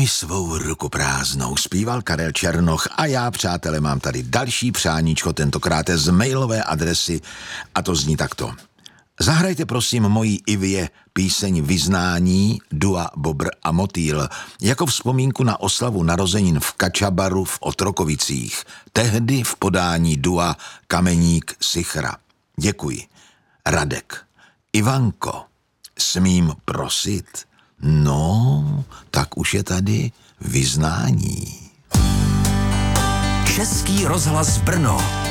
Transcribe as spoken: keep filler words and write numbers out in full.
mi svou ruku prázdnou, zpíval Karel Černoch a já, přátelé, mám tady další přáníčko, tentokrát z mailové adresy a to zní takto. Zahrajte prosím mojí Ivě píseň Vyznání, Dua, Bobr a Motýl jako vzpomínku na oslavu narozenin v Kačabaru v Otrokovicích, tehdy v podání Dua Kameník Sichra. Děkuji. Radek. Ivanko, smím prosit? No, tak už je tady Vyznání. Český rozhlas Brno.